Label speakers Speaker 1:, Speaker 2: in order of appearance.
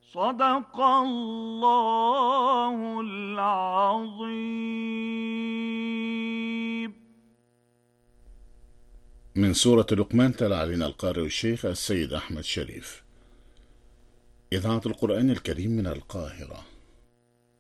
Speaker 1: صدق الله العظيم.
Speaker 2: من سورة لقمان تلا علينا القارئ الشيخ السيد أحمد شريف. إذاعة القرآن الكريم من القاهرة.